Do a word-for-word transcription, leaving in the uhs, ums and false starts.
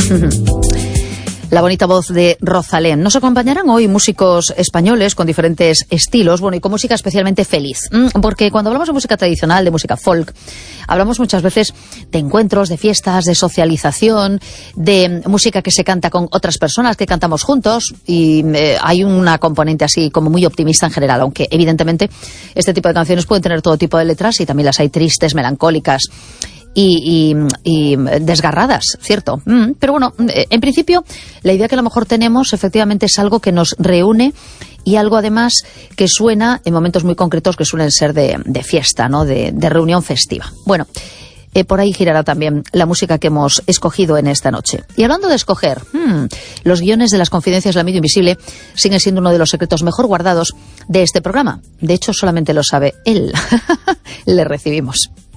La bonita voz de Rosalén. Nos acompañarán hoy músicos españoles con diferentes estilos, bueno, y con música especialmente feliz. Porque cuando hablamos de música tradicional, de música folk, hablamos muchas veces de encuentros, de fiestas, de socialización, de música que se canta con otras personas, que cantamos juntos, y eh, hay una componente así como muy optimista en general, aunque evidentemente este tipo de canciones pueden tener todo tipo de letras y también las hay tristes, melancólicas Y, y, y desgarradas, ¿cierto? Mm, pero bueno, en principio la idea que a lo mejor tenemos efectivamente es algo que nos reúne y algo además que suena en momentos muy concretos que suelen ser de, de fiesta, ¿no? De, de reunión festiva. Bueno, eh, por ahí girará también la música que hemos escogido en esta noche. Y hablando de escoger, hmm, los guiones de las confidencias del amigo invisible siguen siendo uno de los secretos mejor guardados de este programa. De hecho, solamente lo sabe él. Le recibimos.